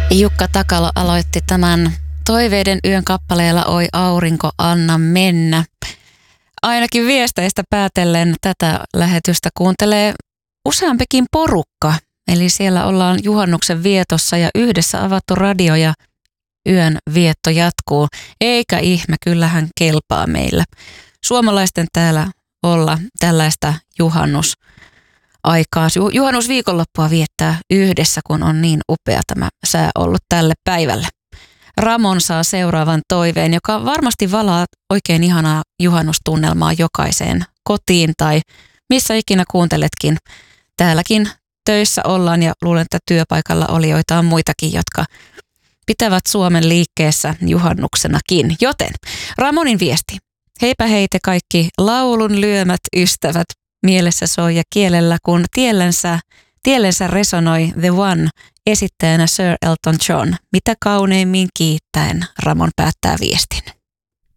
Jukka Takalo aloitti tämän Toiveiden yön kappaleella Oi aurinko, anna mennä. Ainakin viesteistä päätellen tätä lähetystä kuuntelee useampikin porukka. Eli siellä ollaan juhannuksen vietossa ja yhdessä avattu radio ja yön vietto jatkuu. Eikä ihme, kyllähän kelpaa meillä. Suomalaisten täällä olla tällaista juhannusviikonloppua viettää yhdessä, kun on niin upea tämä sää ollut tälle päivälle. Ramon saa seuraavan toiveen, joka varmasti valaa oikein ihanaa juhannustunnelmaa jokaiseen kotiin tai missä ikinä kuunteletkin. Täälläkin töissä ollaan ja luulen, että työpaikalla olijoita on muitakin, jotka pitävät Suomen liikkeessä juhannuksenakin. Joten Ramonin viesti. Heipä heite kaikki laulun lyömät ystävät. Mielessä soi ja kielellä, kun tiellensä resonoi The One esittäjänä Sir Elton John. Mitä kauneimmin kiittäen Ramon päättää viestin.